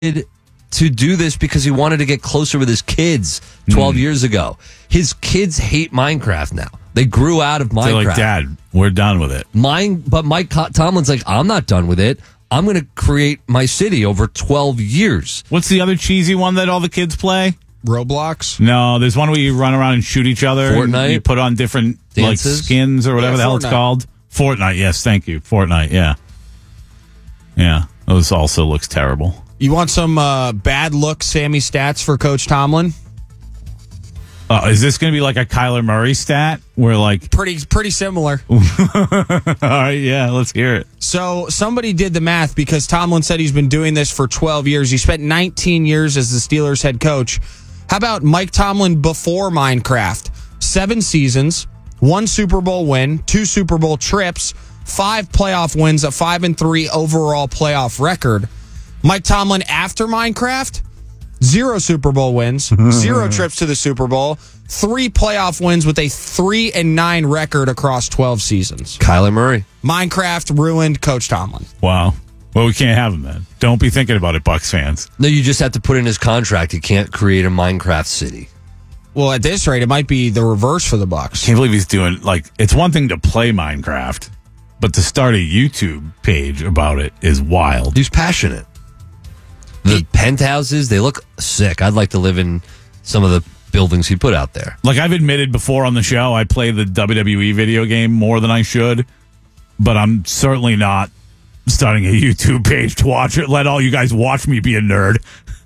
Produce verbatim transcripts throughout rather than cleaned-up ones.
to do this because he wanted to get closer with his kids twelve mm. years ago. His kids hate Minecraft now. They grew out of Minecraft. They're like, Dad, we're done with it. Mine, but Mike Tomlin's like, I'm not done with it. I'm going to create my city over twelve years. What's the other cheesy one that all the kids play? Roblox? No, there's one where you run around and shoot each other. Fortnite? You put on different like skins or whatever yeah, the hell Fortnite. It's called. Fortnite, yes, thank you. Fortnite, yeah. Yeah, those also looks terrible. You want some uh, bad look Sammy stats for Coach Tomlin? Uh, is this going to be like a Kyler Murray stat? Where like pretty pretty similar. All right, yeah, let's hear it. So somebody did the math because Tomlin said he's been doing this for twelve years. He spent nineteen years as the Steelers head coach. How about Mike Tomlin before Minecraft? Seven seasons, one Super Bowl win, two Super Bowl trips, five playoff wins, a five and three overall playoff record. Mike Tomlin after Minecraft, zero Super Bowl wins, zero trips to the Super Bowl, three playoff wins with a three and nine record across twelve seasons. Kyler Murray. Minecraft ruined Coach Tomlin. Wow. Well, we can't have him then. Don't be thinking about it, Bucs fans. No, you just have to put in his contract. He can't create a Minecraft city. Well, at this rate, it might be the reverse for the Bucs. I can't believe he's doing, like, it's one thing to play Minecraft, but to start a YouTube page about it is wild. He's passionate. The he, penthouses, they look sick. I'd like to live in some of the buildings he put out there. Like I've admitted before on the show, I play the W W E video game more than I should, but I'm certainly not starting a YouTube page to watch it. Let all you guys watch me be a nerd.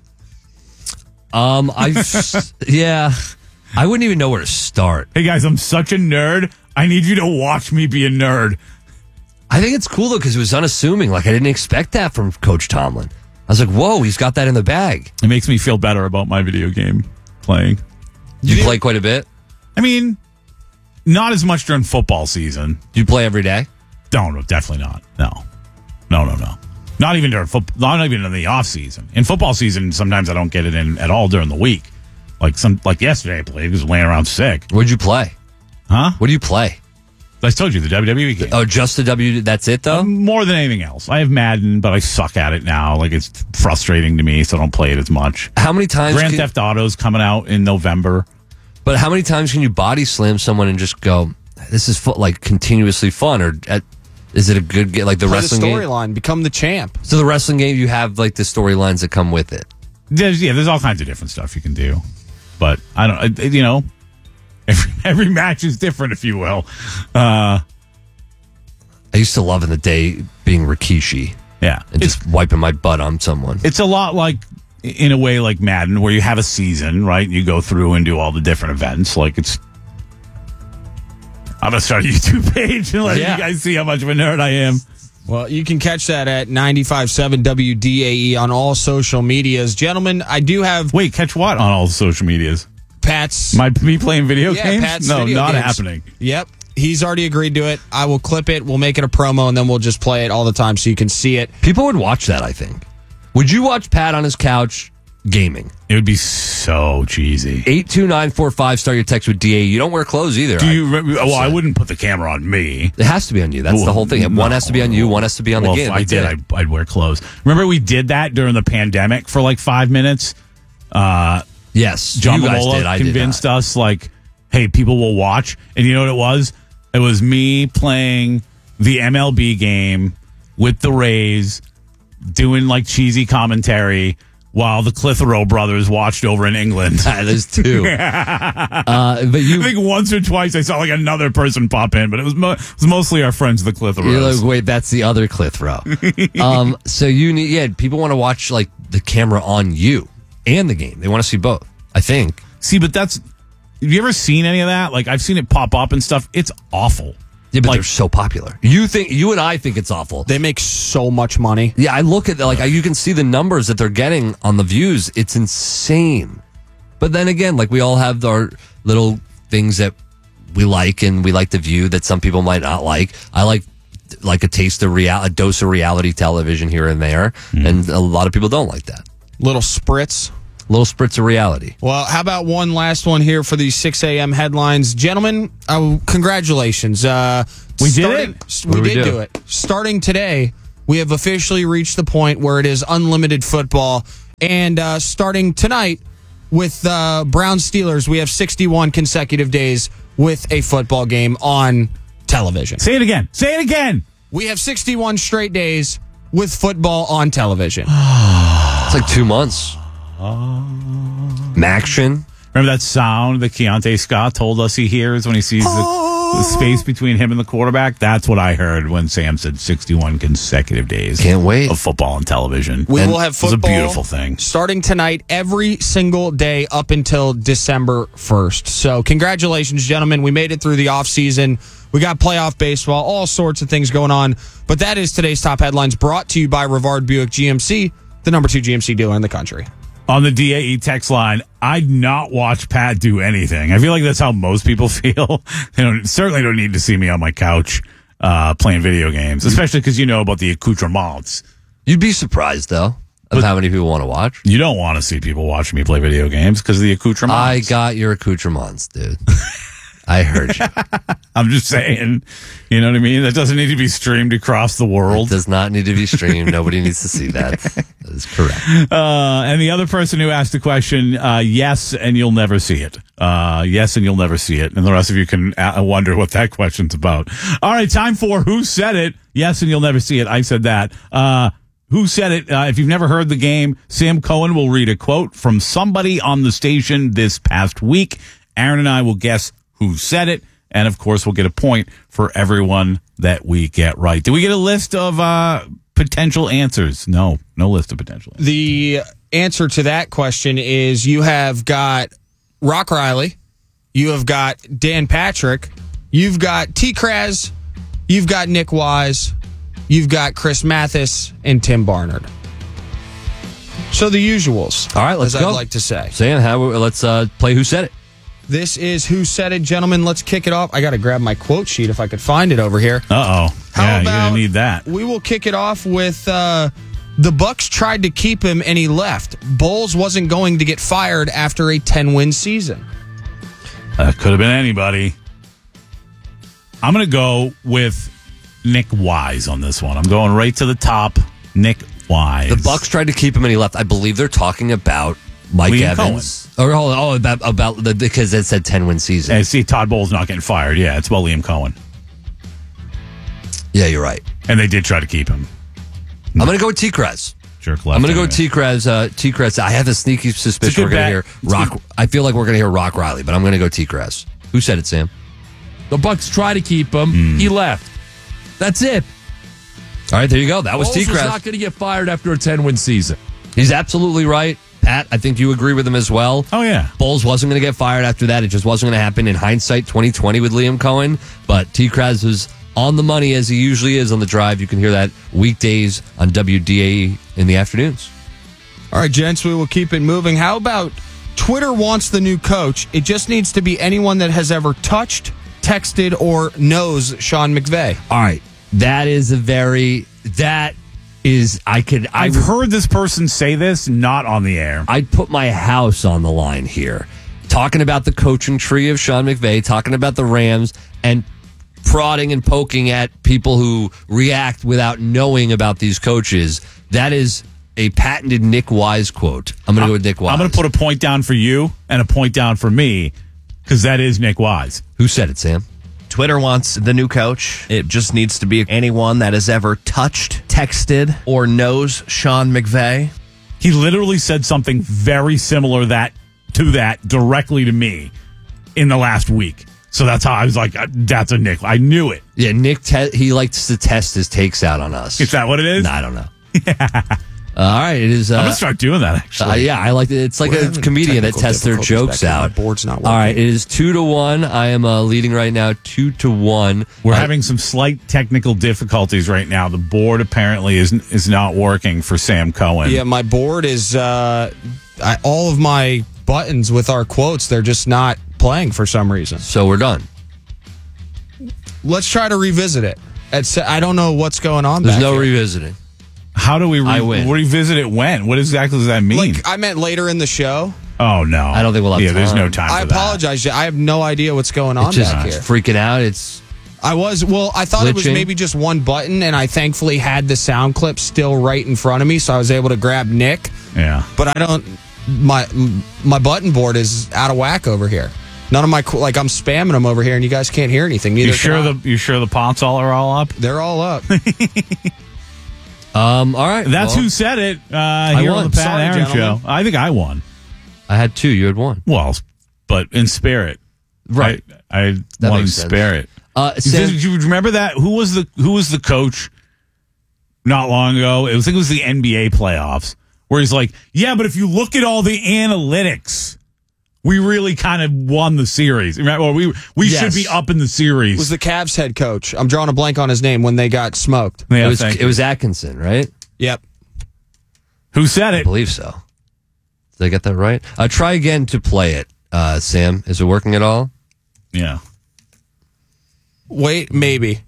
Um, I yeah, I wouldn't even know where to start. Hey guys, I'm such a nerd. I need you to watch me be a nerd. I think it's cool though because it was unassuming. Like I didn't expect that from Coach Tomlin. I was like, whoa, he's got that in the bag. It makes me feel better about my video game playing. You, you play quite a bit? I mean, not as much during football season. Do you play every day? No, no, definitely not. No. No, no, no. Not even during football, not even in the off season. In football season, sometimes I don't get it in at all during the week. Like some, like yesterday I played, I was laying around sick. What'd you play? Huh? What do you play? I told you, the W W E game. Oh, just the W, that's it though? Um, more than anything else. I have Madden, but I suck at it now. Like, it's frustrating to me, so I don't play it as much. How many times? Grand can, Theft Auto's coming out in November. But how many times can you body slam someone and just go, this is fu- like continuously fun? Or at, is it a good game? Like the Play wrestling the game? storyline, become the champ. So the wrestling game, you have like the storylines that come with it. There's, yeah, there's all kinds of different stuff you can do. But I don't, you know, every, every match is different, if you will. Uh, I used to love in the day being Rikishi. Yeah. And just wiping my butt on someone. It's a lot like, in a way, like Madden, where you have a season, right? You go through and do all the different events. Like, it's... I'm going to start a YouTube page and let yeah. you guys see how much of a nerd I am. Well, you can catch that at ninety-five point seven W D A E on all social medias. Gentlemen, I do have... Wait, catch what on all social medias? Pat's... My, me playing video yeah, games? Pat's no, video not games. happening. Yep. He's already agreed to it. I will clip it. We'll make it a promo, and then we'll just play it all the time so you can see it. People would watch that, I think. Would you watch Pat on his couch gaming? It would be so cheesy. eight two nine four five, start your text with D A. You don't wear clothes either. Do you? I, well, I wouldn't put the camera on me. It has to be on you. That's well, the whole thing. No, one has to be on you, one has to be on the well, game. If I did, I'd, I'd wear clothes. Remember we did that during the pandemic for like five minutes? Uh, yes. John you guys Mamola did. I convinced did us, like, hey, people will watch. And you know what it was? It was me playing the M L B game with the Rays, doing like cheesy commentary while the Clitheroe brothers watched over in England. There's two. uh, but you, I think once or twice I saw like another person pop in, but it was, mo- it was mostly our friends, the Clitheroes. You're like, wait, that's the other Clitheroe. um, so you need, yeah, people want to watch like the camera on you and the game. They want to see both, I think. See, but that's, have you ever seen any of that? Like, I've seen it pop up and stuff. It's awful. Yeah, but like, they're so popular. You think you and I think it's awful. They make so much money. Yeah, I look at like you can see the numbers that they're getting on the views. It's insane. But then again, like we all have our little things that we like and we like to view that some people might not like. I like like a taste of real, a dose of reality television here and there, mm. and a lot of people don't like that. Little spritz. Little spritz of reality. Well, how about one last one here for these six a.m. headlines? Gentlemen, uh, congratulations. Uh, we starting, did it. We did we do? do it. Starting today, we have officially reached the point where it is unlimited football And uh, starting tonight with uh, Browns Steelers, we have sixty-one consecutive days with a football game on television. Say it again. Say it again. We have sixty-one straight days with football on television. It's like two months. Maction. Remember that sound that Keontae Scott told us he hears when he sees the, the space between him and the quarterback? That's what I heard when Sam said sixty-one consecutive days. Can't wait. Of football on television. We And will have It's a football beautiful thing. starting tonight every single day up until December first. So congratulations, gentlemen. We made it through the offseason. We got playoff baseball, all sorts of things going on. But that is today's top headlines, brought to you by Rivard Buick G M C, the number two G M C dealer in the country. On the D A E text line, I'd not watch Pat do anything. I feel like that's how most people feel. They don't, certainly don't need to see me on my couch uh, playing video games, especially because you know about the accoutrements. You'd be surprised, though, of But- how many people want to watch. You don't want to see people watching me play video games because of the accoutrements. I got your accoutrements, dude. I heard you. I'm just saying, you know what I mean? That doesn't need to be streamed across the It world. does not need to be streamed. Nobody needs to see that. That is correct. Uh, and the other person who asked the question, uh, yes, and you'll never see it. Uh, yes, and you'll never see it. And the rest of you can uh, wonder what that question's about. All right, time for Who Said It? Yes, and you'll never see it. I said that. Uh, Who said it? Uh, if you've never heard the game, Sam Cohen will read a quote from somebody on the station this past week. Aaron and I will guess who said it. And, of course, we'll get a point for everyone that we get right. Do we get a list of uh, potential answers? No, no list of potential answers. The answer to that question is you have got Rock Riley, you have got Dan Patrick, you've got T. Kraz, you've got Nick Wise, you've got Chris Mathis, and Tim Barnard. So the usuals. All right, let's as go. I'd like to say. Sam, how, let's uh, play Who Said It. This is Who Said It, gentlemen. Let's kick it off. I got to grab my quote sheet if I could find it over here. Uh-oh. How Yeah, you're about going to need that. We will kick it off with uh, the Bucks tried to keep him and he left. Bowles wasn't going to get fired after a ten-win season. That could have been anybody. I'm going to go with Nick Wise on this one. I'm going right to the top. Nick Wise. The Bucks tried to keep him and he left. I believe they're talking about Mike Liam Evans. Or oh, oh, about about the because it said ten win season. And see, Todd Bowles not getting fired. Yeah, it's about Liam Cohen. Yeah, you're right. And they did try to keep him. I'm going to go with T. Kraz. Jerk left. I'm going to go anyway. with T. Kraz. Uh, T. Kraz. I have a sneaky suspicion good we're going to bet. hear It's a Rock. good- I feel like we're going to hear Rock Riley, but I'm going to go T. Kraz. Who said it, Sam? The Bucks try to keep him. Hmm. He left. That's it. All right, there you go. That was Bowles T. was Kraz. not going to get fired after a ten-win season. He's absolutely right. Pat, I think you agree with him as well. Oh, yeah. Bowles wasn't going to get fired after that. It just wasn't going to happen in hindsight twenty twenty with Liam Cohen. But T. Kraz was on the money as he usually is on the drive. You can hear that weekdays on W D A E in the afternoons. All right, gents, we will keep it moving. How about Twitter wants the new coach? It just needs to be anyone that has ever touched, texted, or knows Sean McVay. All right. That is a very, that is, I could, I I've heard this person say this, not on the air. I'd put my house on the line here. Talking about the coaching tree of Sean McVay, talking about the Rams, and prodding and poking at people who react without knowing about these coaches. That is a patented Nick Wise quote. I'm going to go with Nick Wise. I'm going to put a point down for you and a point down for me because that is Nick Wise. Who said it, Sam? Twitter wants the new coach. It just needs to be anyone that has ever touched, texted, or knows Sean McVay. He literally said something very similar that to that directly to me in the last week. So that's how I was like, that's a Nick. I knew it. Yeah, Nick, te- he likes to test his takes out on us. Is that what it is? Nah, I don't know. Yeah. Uh, all right, it is. Uh, I'm going to start doing that, actually. Uh, yeah, I like it. It's like We're a having comedian that technical tests their difficulties jokes back here. out. My board's not All right, working. it is two to one. I am uh, leading right now, two to one. We're Uh, having some slight technical difficulties right now. The board apparently is is not working for Sam Cohen. Yeah, my board is uh, I, all of my buttons with our quotes. They're just not playing for some reason. So we're done. Let's try to revisit it. It's, I don't know what's going on. There's back no here. revisiting. How do we re- I win. revisit it when? What exactly does that mean? Like I meant later in the show. oh, no. I don't think we'll have Yeah, there's time. no time I for that. apologize. I have no idea what's going on It's just back here. freaking out. It's I was, well, I thought it was Glitching. maybe just one button, and I thankfully had the sound clip still right in front of me, so I was able to grab Nick. Yeah. But I don't, my my button board is out of whack over here. None of my, like, I'm spamming them over here, and you guys can't hear anything. Neither You can sure I. the you sure the ponts all are all up? They're all up. Um, all right. That's well, who said it uh, here won. on the Pat Sorry, Aaron gentlemen. show. I think I won. I had two. You had one. Well, but in spirit, Right. I, I That won in makes sense. spirit. Uh, You Sam, think- do you remember that? Who was the Who was the coach not long ago? It was I think it was the N B A playoffs where he's like, "Yeah, but if you look at all the analytics, we really kind of won the series. Right? Or we we Yes. should be up in the series." was the Cavs head coach. I'm drawing a blank on his name when they got smoked. yeah, it was thank it you. was Atkinson, right? Yep. Who said I it? believe so. Did I get that right? Uh, try again to play it, uh, Sam. Is it working at all? Yeah. Wait, maybe.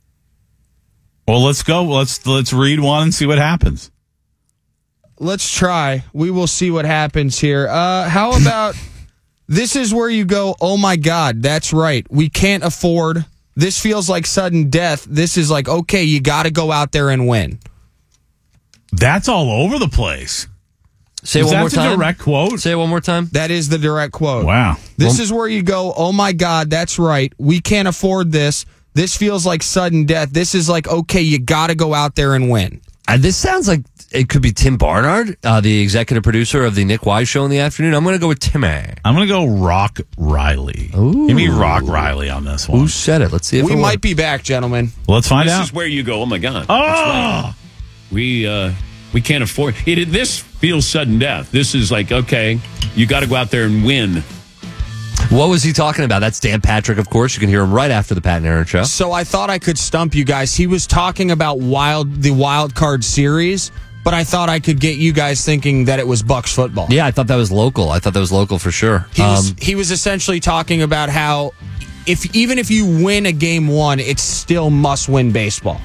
Well, let's go. Let's let's read one and see what happens. Let's try. We will see what happens here. Uh, how about this is where you go, oh my God, that's right. We can't afford. This feels like sudden death. This is like, okay, you got to go out there and win. That's all over the place. Say it Is one that more the time. direct quote? Say it one more time. That is the direct quote. Wow. This is where you go, oh my God, that's right. We can't afford this. This feels like sudden death. This is like, okay, you got to go out there and win. Uh, this sounds like it could be Tim Barnard, uh, the executive producer of the Nick Wise Show in the afternoon. I'm going to go with Timmy. I'm going to go Rock Riley. Ooh. Give me Rock Riley on this one. Who said it? Let's see if We it might works. be back, gentlemen. Let's find This out. is where you go, oh my God. Oh! That's right. We uh, we can't afford it. This feels sudden death. This is like, okay, you got to go out there and win. What was he talking about? That's Dan Patrick, of course. You can hear him right after the Pat and Aaron Show. So I thought I could stump you guys. He was talking about wild the wild card series, but I thought I could get you guys thinking that it was Bucks football. Yeah, I thought that was local. I thought that was local for sure. He was Um, he was essentially talking about how if even if you win a game one, it's still must win baseball.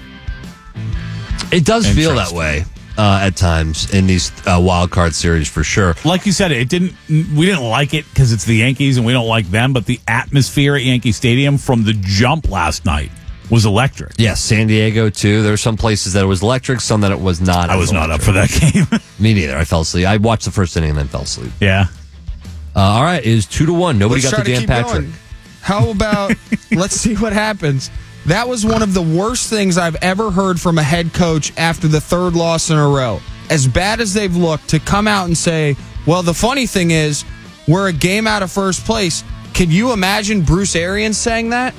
it does feel that Interesting. way uh, at times in these uh, wild card series for sure. Like you said, it didn't. We didn't like it because it's the Yankees and we don't like them. But the atmosphere at Yankee Stadium from the jump last night was electric. Yes, San Diego too. There were some places that it was electric, some that it was not. I as was not up electric. for that game. Me neither. I fell asleep. I watched the first inning and then fell asleep. yeah. Uh, all right, it is two to one. Nobody Let's got try to to Dan keep Patrick. going. How about let's see what happens. That was one of the worst things I've ever heard from a head coach after the third loss in a row. As bad as they've looked, to come out and say, well, the funny thing is, we're a game out of first place. Can you imagine Bruce Arians saying that?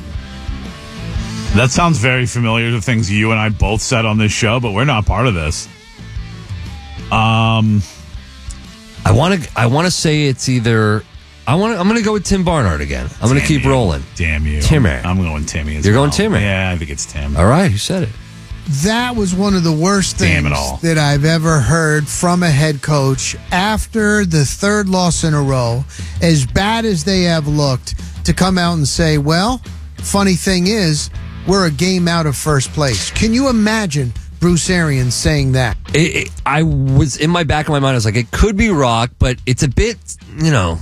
That sounds very familiar to things you and I both said on this show, but we're not part of this. Um, I want to. I want to say it's either. I want. I'm going to go with Tim Barnard again. I'm going to damn keep you. rolling. Damn you. Timmy. I'm, I'm going Timmy as You're well. going Timmy? Yeah, I think it's Tim. All right, who said it? That was one of the worst Damn things it all. that I've ever heard from a head coach after the third loss in a row. As bad as they have looked, to come out and say, well, funny thing is, we're a game out of first place. Can you imagine Bruce Arians saying that? It, it, I was in my back of my mind. I was like, it could be Rock, but it's a bit, you know,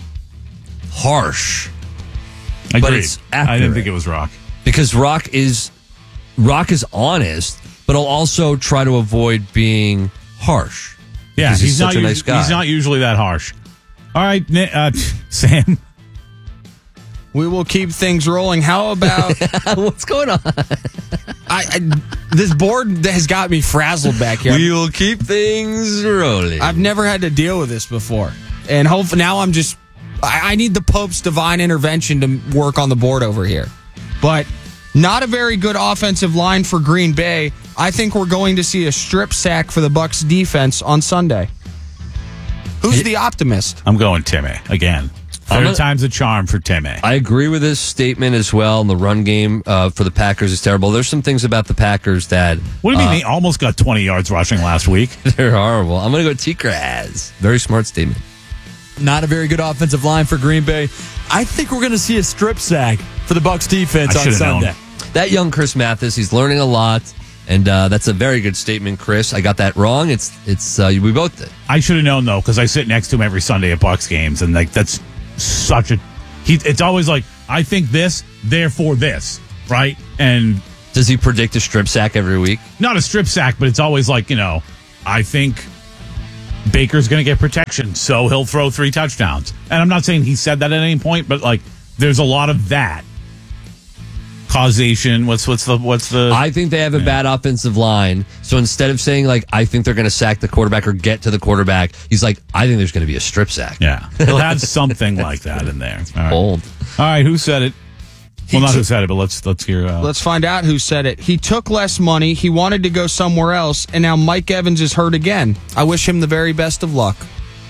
harsh Agreed. it's I didn't accurate. think it was Rock. because Rock is Rock is honest, but he'll also try to avoid being harsh. Yeah, because he's, he's not. such a us- nice guy. He's not usually that harsh. All right, Ni- uh, Sam. We will keep things rolling. How about What's going on? I, I? This board has got me frazzled back here. We will keep things rolling. I've never had to deal with this before, and hopefully now I'm just. I, I need the Pope's divine intervention to work on the board over here, but not a very good offensive line for Green Bay. I think we're going to see a strip sack for the Bucs defense on Sunday. Who's the optimist? I'm going Timmy again. I'm Third gonna- time's a charm for Timmy. I agree with this statement as well. And the run game uh, for the Packers is terrible. There's some things about the Packers that What do you mean? uh, They almost got twenty yards rushing last week. they're horrible. I'm going to go T-Kraz. Very smart statement. Not a very good offensive line for Green Bay. I think we're going to see a strip sack for the Bucs defense I on should've known. Sunday. That young Chris Mathis, he's learning a lot, and uh, that's a very good statement, Chris. I got that wrong. It's it's uh, we both did. I should have known though, because I sit next to him every Sunday at Bucks games, and like that's such a. He, it's always like I think this, therefore this. right? And does he predict a strip sack every week? Not a strip sack, but it's always like, you know, I think Baker's going to get protection, so he'll throw three touchdowns. And I'm not saying he said that at any point, but like, there's a lot of that causation. What's what's the what's the? I think they have a yeah. bad offensive line. So instead of saying like, I think they're going to sack the quarterback or get to the quarterback, he's like, I think there's going to be a strip sack. Yeah, he'll have something like that in there. All right. Bold. All right, who said it? Well, not who said it, but let's let's hear. Uh, let's find out who said it. He took less money. He wanted to go somewhere else, and now Mike Evans is hurt again. I wish him the very best of luck.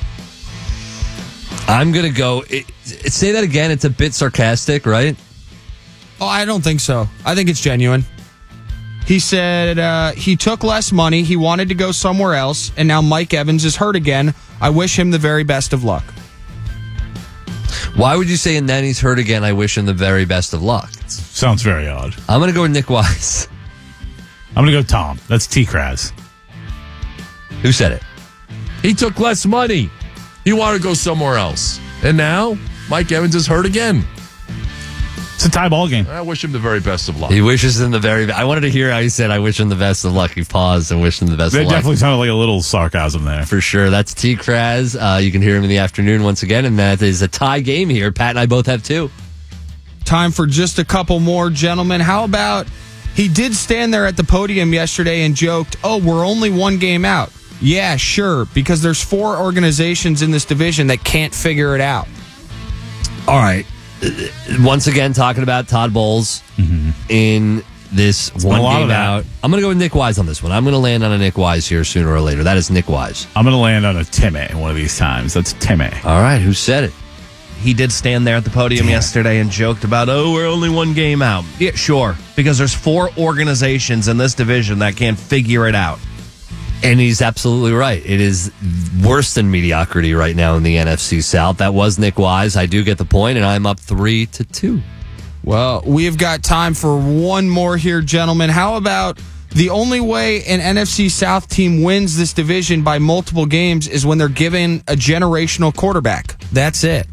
I'm gonna go. It, it, say that again. It's a bit sarcastic, right? Oh, I don't think so. I think it's genuine. He said uh, he took less money. He wanted to go somewhere else, and now Mike Evans is hurt again. I wish him the very best of luck. Why would you say, and then he's hurt again, I wish him the very best of luck? Sounds very odd. I'm going to go with Nick Wise. I'm going to go Tom. That's T-Kraz. Who said it? He took less money. He wanted to go somewhere else. And now, Mike Evans is hurt again. It's a tie ball game. I wish him the very best of luck. He wishes him the very best. I wanted to hear how he said, I wish him the best of luck. He paused and wished him the best that of luck. That definitely sounded like a little sarcasm there. For sure. That's T-Kraz. Uh, you can hear him in the afternoon once again. And that is a tie game here. Pat and I both have two. Time for just a couple more, gentlemen. How about he did stand there at the podium yesterday and joked, oh, we're only one game out. Yeah, sure, because there's four organizations in this division that can't figure it out. All right. Once again, talking about Todd Bowles mm-hmm. in this it's one game out. I'm going to go with Nick Wise on this one. I'm going to land on a Nick Wise here sooner or later. That is Nick Wise. I'm going to land on a Timmy one of these times. That's Timmy. All right. Who said it? He did stand there at the podium Damn. yesterday and joked about, oh, we're only one game out. Yeah, sure, because there's four organizations in this division that can't figure it out. And he's absolutely right. It is worse than mediocrity right now in the N F C South. That was Nick Wise. I do get the point, and I'm up three to two. Well, we've got time for one more here, gentlemen. How about the only way an N F C South team wins this division by multiple games is when they're given a generational quarterback? That's it.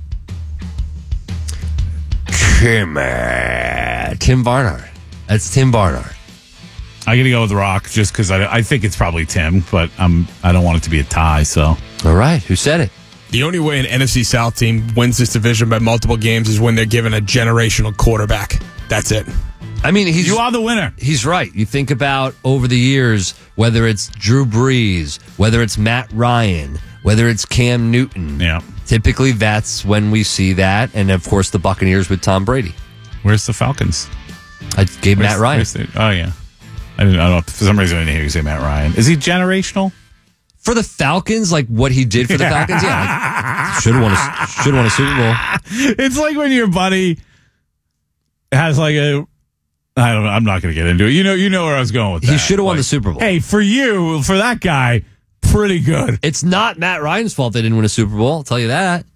Tim, uh, Tim Barnard. That's Tim Barnard. I got to go with Rock just because I, I think it's probably Tim, but um, I don't want it to be a tie. So, all right, who said it? The only way an N F C South team wins this division by multiple games is when they're given a generational quarterback. That's it. I mean, he's, you are the winner. He's right. You think about over the years, whether it's Drew Brees, whether it's Matt Ryan, whether it's Cam Newton. Yeah. Typically, that's when we see that, and of course, the Buccaneers with Tom Brady. Where's the Falcons? I gave where's, Matt Ryan. The, oh yeah. I didn't, I don't know. For some reason, I didn't hear you say Matt Ryan. Is he generational? For the Falcons, like what he did for the Falcons, yeah. Like, should have won a, should have won a Super Bowl. It's like when your buddy has like a, I don't know, I'm not going to get into it. You know, you know where I was going with that. He should have won like, the Super Bowl. Hey, for you, for that guy, pretty good. It's not Matt Ryan's fault they didn't win a Super Bowl, I'll tell you that.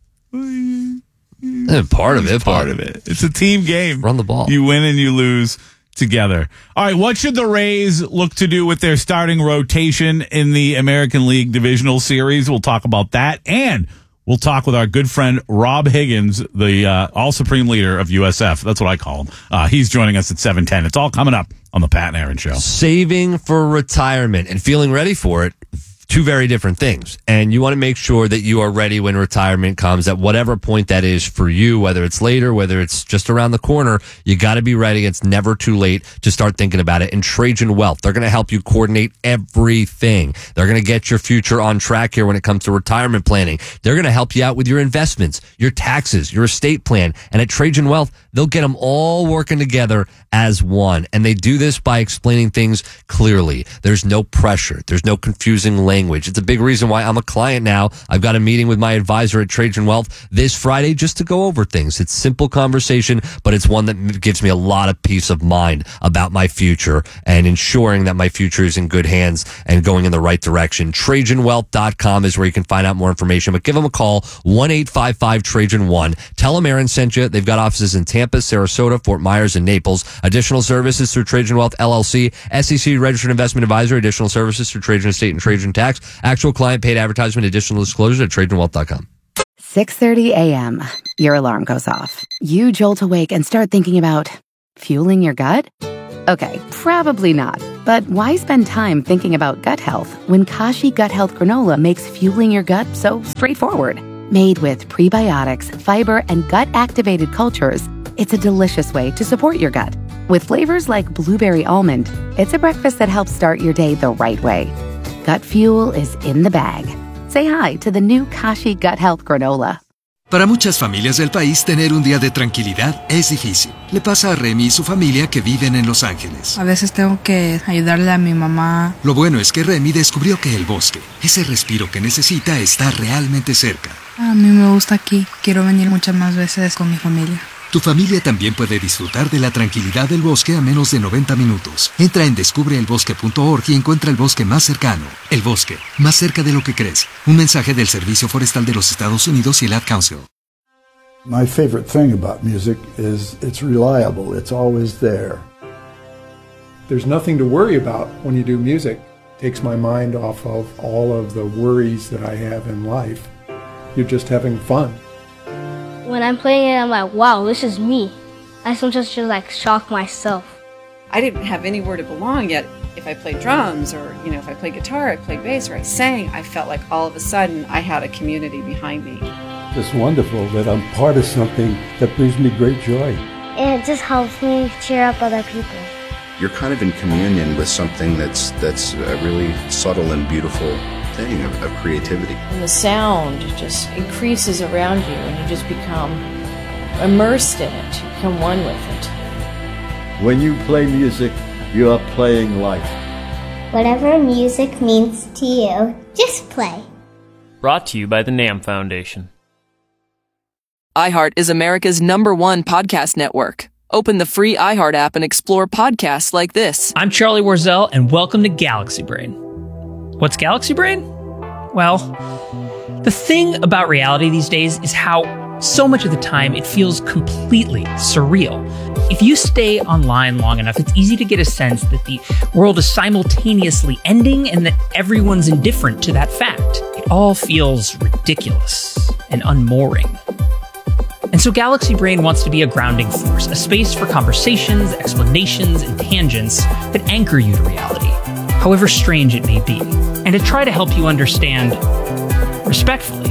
Well, part of it. Part of it. It's a team game. Run the ball. You win and you lose together. All right, what should the Rays look to do with their starting rotation in the American League Divisional Series? We'll talk about that, and we'll talk with our good friend Rob Higgins, the uh, all-supreme leader of U S F. That's what I call him. Uh, he's joining us at seven ten. It's all coming up on the Pat and Aaron Show. Saving for retirement and feeling ready for it. Two very different things. And you want to make sure that you are ready when retirement comes at whatever point that is for you, whether it's later, whether it's just around the corner. You got to be ready. It's never too late to start thinking about it. And Trajan Wealth, they're going to help you coordinate everything. They're going to get your future on track here when it comes to retirement planning. They're going to help you out with your investments, your taxes, your estate plan. And at Trajan Wealth, they'll get them all working together as one. And they do this by explaining things clearly. There's no pressure. There's no confusing language. It's a big reason why I'm a client now. I've got a meeting with my advisor at Trajan Wealth this Friday just to go over things. It's simple conversation, but it's one that gives me a lot of peace of mind about my future and ensuring that my future is in good hands and going in the right direction. Trajan Wealth dot com is where you can find out more information, but give them a call, one eight five five Trajan one. Tell them Aaron sent you. They've got offices in Tampa, Sarasota, Fort Myers, and Naples. Additional services through Trajan Wealth, L L C, S E C registered investment advisor. Additional services through Trajan Estate and Trajan Tax. Actual client paid advertisement. Additional disclosures at Trajan Wealth dot com. six thirty a.m. Your alarm goes off. You jolt awake and start thinking about Fueling your gut? Okay, probably not. But why spend time thinking about gut health when Kashi Gut Health Granola makes fueling your gut so straightforward? Made with prebiotics, fiber, and gut-activated cultures, it's a delicious way to support your gut. With flavors like blueberry almond, it's a breakfast that helps start your day the right way. Gut fuel is in the bag. Say hi to the new Kashi Gut Health Granola. Para muchas familias del país, tener un día de tranquilidad es difícil. Le pasa a Remy y su familia que viven en Los Ángeles. A veces tengo que ayudarle a mi mamá. Lo bueno es que Remy descubrió que el bosque, ese respiro que necesita, está realmente cerca. A mí me gusta aquí. Quiero venir muchas más veces con mi familia. Tu familia también puede disfrutar de la tranquilidad del bosque a menos de noventa minutos. Entra en descubre el bosque punto org y encuentra el bosque más cercano. El bosque, más cerca de lo que crees. Un mensaje del Servicio Forestal de los Estados Unidos y el Ad Council. My favorite thing about music is it's reliable. It's always there. There's nothing to worry about when you do music. It takes my mind off of all of the worries that I have in life. You're just having fun. When I'm playing it, I'm like, wow, this is me. I sometimes just like shock myself. I didn't have anywhere to belong yet. If I played drums or, you know, if I played guitar, I played bass or I sang, I felt like all of a sudden I had a community behind me. It's wonderful that I'm part of something that brings me great joy. And it just helps me cheer up other people. You're kind of in communion with something that's that's a really subtle and beautiful thing of, of creativity. And the sound just increases around you and you just become immersed in it. You become one with it. When you play music, you are playing life. Whatever music means to you, just play. Brought to you by the NAMM Foundation. iHeart is America's number one podcast network. Open the free iHeart app and explore podcasts like this. I'm Charlie Warzel, and welcome to Galaxy Brain. What's Galaxy Brain? Well, the thing about reality these days is how so much of the time it feels completely surreal. If you stay online long enough, it's easy to get a sense that the world is simultaneously ending and that everyone's indifferent to that fact. It all feels ridiculous and unmooring. And so Galaxy Brain wants to be a grounding force, a space for conversations, explanations, and tangents that anchor you to reality, however strange it may be, and to try to help you understand, respectfully,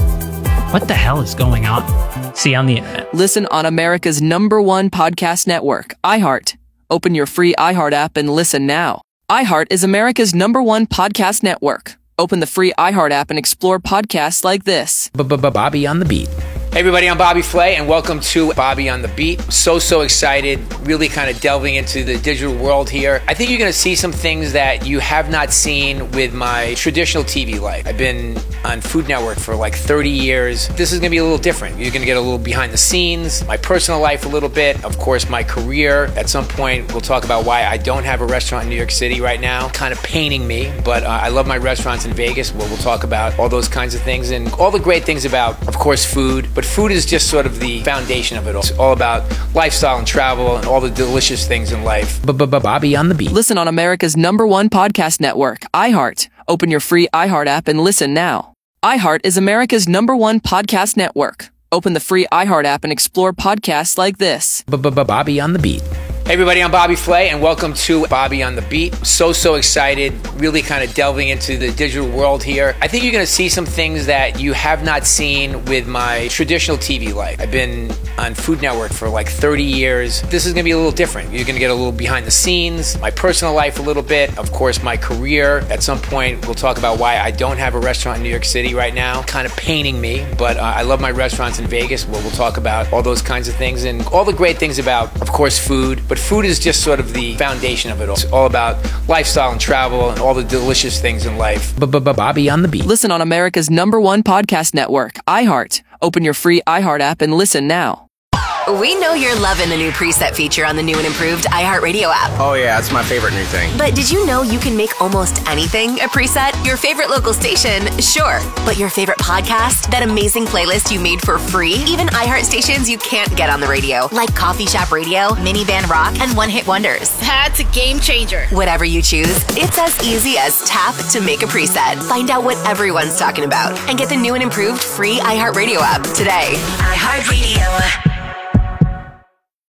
what the hell is going on? See you on the internet. Listen on America's number one podcast network, iHeart. Open your free iHeart app and listen now. iHeart is America's number one podcast network. Open the free iHeart app and explore podcasts like this. Bobby on the Beat. Hey everybody, I'm Bobby Flay, and welcome to Bobby on the Beat. So, so excited, really kind of delving into the digital world here. I think you're going to see some things that you have not seen with my traditional T V life. I've been on Food Network for like thirty years. This is going to be a little different. You're going to get a little behind the scenes, my personal life a little bit, of course, my career. At some point, we'll talk about why I don't have a restaurant in New York City right now. Kind of paining me, but uh, I love my restaurants in Vegas, where we'll talk about all those kinds of things and all the great things about, of course, food. But food is just sort of the foundation of it all. It's all about lifestyle and travel and all the delicious things in life. Bobby on the Beat. Listen on America's number one podcast network, iHeart. Open your free iHeart app and listen now. iHeart is America's number one podcast network. Open the free iHeart app and explore podcasts like this. Bobby on the Beat. Hey everybody, I'm Bobby Flay, and welcome to Bobby on the Beat. So, so excited, really kind of delving into the digital world here. I think you're going to see some things that you have not seen with my traditional T V life. I've been on Food Network for like thirty years. This is going to be a little different. You're going to get a little behind the scenes, my personal life a little bit, of course, my career. At some point, we'll talk about why I don't have a restaurant in New York City right now. Kind of paining me, but uh, I love my restaurants in Vegas, where we'll talk about all those kinds of things and all the great things about, of course, food. But food is just sort of the foundation of it all. It's all about lifestyle and travel and all the delicious things in life. Bobby on the Beat. Listen on America's number one podcast network, iHeart. Open your free iHeart app and listen now. We know you're loving the new preset feature on the new and improved iHeartRadio app. Oh yeah, it's my favorite new thing. But did you know you can make almost anything a preset? Your favorite local station, sure. But your favorite podcast? That amazing playlist you made for free? Even iHeart stations you can't get on the radio, like Coffee Shop Radio, Minivan Rock, and One Hit Wonders. That's a game changer. Whatever you choose, it's as easy as tap to make a preset. Find out what everyone's talking about and get the new and improved free iHeartRadio app today. iHeartRadio.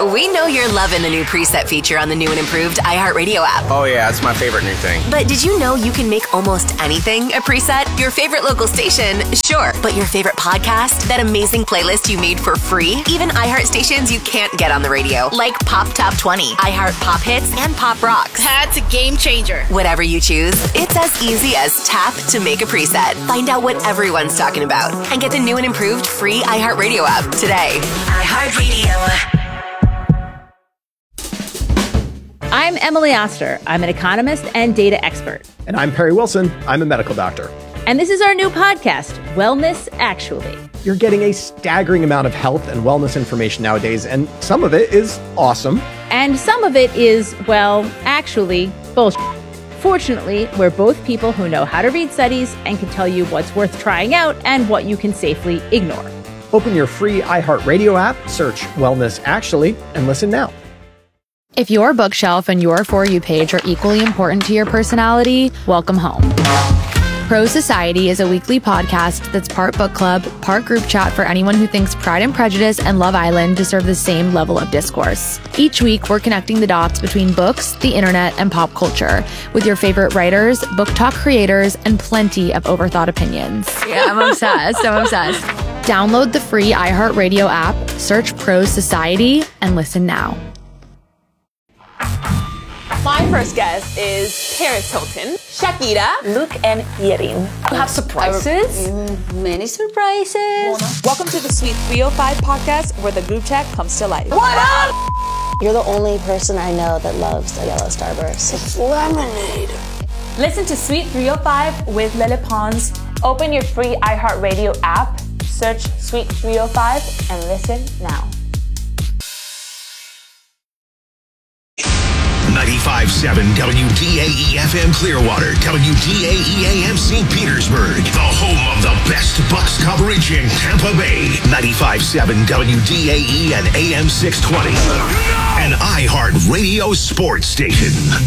We know you're loving the new preset feature on the new and improved iHeartRadio app. Oh, yeah, it's my favorite new thing. But did you know you can make almost anything a preset? Your favorite local station? Sure. But your favorite podcast? That amazing playlist you made for free? Even iHeart stations you can't get on the radio, like Pop Top twenty, iHeart Pop Hits, and Pop Rocks. That's a game changer. Whatever you choose, it's as easy as tap to make a preset. Find out what everyone's talking about and get the new and improved free iHeartRadio app today. iHeartRadio. I'm Emily Oster. I'm an economist and data expert. And I'm Perry Wilson. I'm a medical doctor. And this is our new podcast, Wellness Actually. You're getting a staggering amount of health and wellness information nowadays, and some of it is awesome. And some of it is, well, actually, bullshit. Fortunately, we're both people who know how to read studies and can tell you what's worth trying out and what you can safely ignore. Open your free iHeartRadio app, search Wellness Actually, and listen now. If your bookshelf and your For You page are equally important to your personality, welcome home. Pro Society is a weekly podcast that's part book club, part group chat for anyone who thinks Pride and Prejudice and Love Island deserve the same level of discourse. Each week, we're connecting the dots between books, the internet, and pop culture with your favorite writers, book talk creators, and plenty of overthought opinions. Yeah, I'm obsessed. I'm obsessed. Download the free iHeartRadio app, search Pro Society, and listen now. My first guest is Paris Hilton, Shakira, Luke, and Yerin. You have surprises? Many surprises. Welcome to the Sweet three oh five podcast, where the group chat comes to life. What up? You're the only person I know that loves the yellow starburst. It's lemonade. Listen to Sweet three oh five with Lele Pons. Open your free iHeartRadio app, search Sweet three oh five, and listen now. ninety-five point seven W D A E F M Clearwater, W D A E A M Saint Petersburg, the home of the best Bucks coverage in Tampa Bay. ninety-five point seven W D A E and A M six twenty, an iHeart Radio sports station.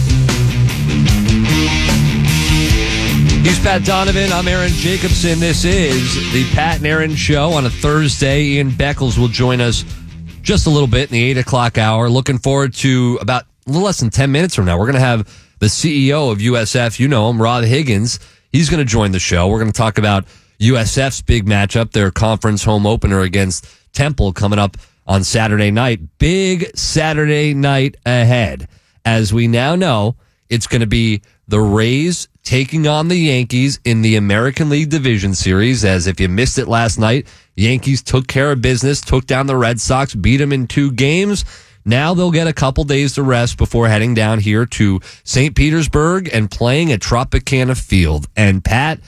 He's Pat Donovan. I'm Aaron Jacobson. This is the Pat and Aaron Show on a Thursday. Ian Beckles will join us just a little bit in the eight o'clock hour. Looking forward to about a little less than ten minutes from now. We're going to have the C E O of U S F, you know him, Rod Higgins. He's going to join the show. We're going to talk about U S F's big matchup, their conference home opener against Temple coming up on Saturday night. Big Saturday night ahead. As we now know, it's going to be the Rays taking on the Yankees in the American League Division Series. As if you missed it last night, Yankees took care of business, took down the Red Sox, beat them in two games. Now they'll get a couple days to rest before heading down here to Saint Petersburg and playing at Tropicana Field. And Pat,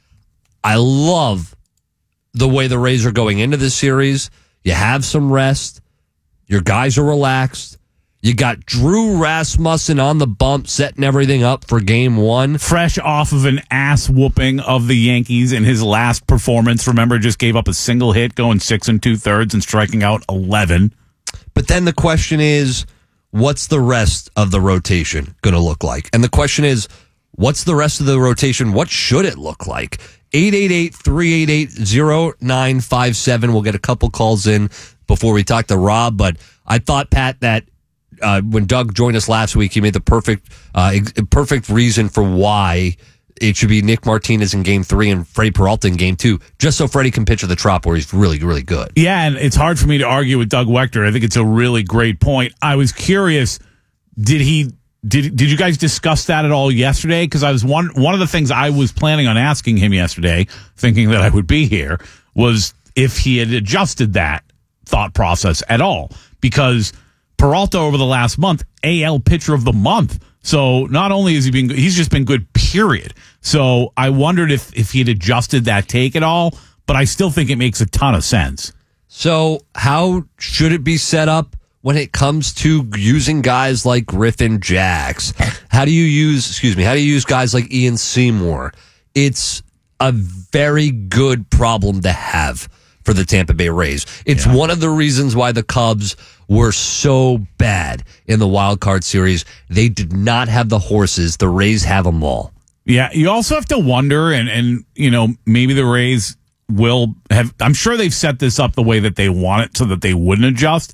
I love the way the Rays are going into this series. You have some rest. Your guys are relaxed. You got Drew Rasmussen on the bump, setting everything up for game one. Fresh off of an ass whooping of the Yankees in his last performance. Remember, just gave up a single hit, going six and two thirds and striking out eleven. But then the question is, what's the rest of the rotation going to look like? And the question is, what's the rest of the rotation? What should it look like? eight eight eight, three eight eight, zero nine five seven. We'll get a couple calls in before we talk to Rob. But I thought, Pat, that uh, when Doug joined us last week, he made the perfect, uh, ex- perfect reason for why it should be Nick Martinez in game three and Freddie Peralta in game two, just so Freddie can pitch at the Trop where he's really, really good. Yeah, and it's hard for me to argue with Doug Wechter. I think it's a really great point. I was curious, did he did did you guys discuss that at all yesterday? Because I was one one of the things I was planning on asking him yesterday, thinking that I would be here, was if he had adjusted that thought process at all. Because Peralta over the last month, A L pitcher of the month. So not only has he been, he's just been good, period. So I wondered if, if he'd adjusted that take at all, but I still think it makes a ton of sense. So how should it be set up when it comes to using guys like Griffin Jax? How do you use, excuse me, how do you use guys like Ian Seymour? It's a very good problem to have for the Tampa Bay Rays. It's yeah. one of the reasons why the Cubs were so bad in the wild card series. They did not have the horses. The Rays have them all. Yeah, you also have to wonder, and, and you know, maybe the Rays will have, I'm sure they've set this up the way that they want it so that they wouldn't adjust,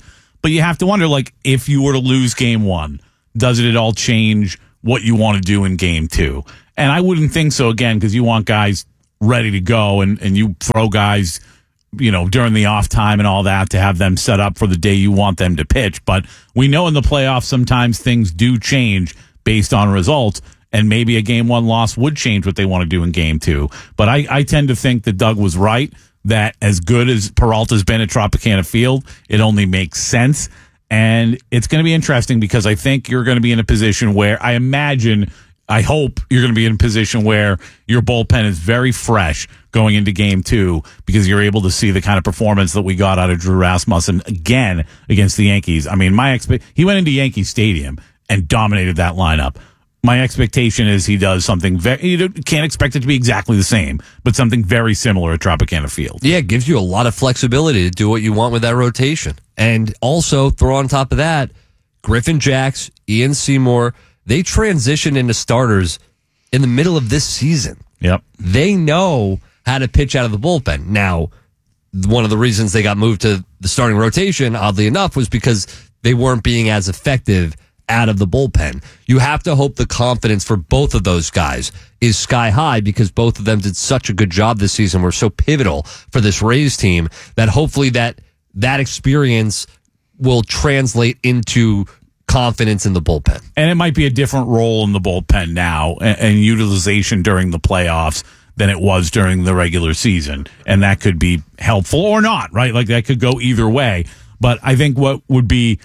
But you have to wonder, like, if you were to lose game one, does it at all change what you want to do in game two? And I wouldn't think so, again, because you want guys ready to go, and, and you throw guys, you know, during the off time and all that to have them set up for the day you want them to pitch. But we know in the playoffs sometimes things do change based on results, and maybe a game one loss would change what they want to do in game two. But I, I tend to think that Doug was right, that as good as Peralta's been at Tropicana Field, it only makes sense. And it's going to be interesting because I think you're going to be in a position where I imagine, I hope you're going to be in a position where your bullpen is very fresh going into game two because you're able to see the kind of performance that we got out of Drew Rasmussen again against the Yankees. I mean, my expect he went into Yankee Stadium and dominated that lineup. My expectation is he does something very, you can't expect it to be exactly the same, but something very similar at Tropicana Field. Yeah, it gives you a lot of flexibility to do what you want with that rotation. And also throw on top of that, Griffin Jacks, Ian Seymour, they transitioned into starters in the middle of this season. Yep. They know how to pitch out of the bullpen. Now, one of the reasons they got moved to the starting rotation, oddly enough, was because they weren't being as effective out of the bullpen. You have to hope the confidence for both of those guys is sky high because both of them did such a good job this season. Were so pivotal for this Rays team that hopefully that that experience will translate into confidence in the bullpen. And it might be a different role in the bullpen now and, and utilization during the playoffs than it was during the regular season. And that could be helpful or not, right? Like that could go either way. But I think what would be,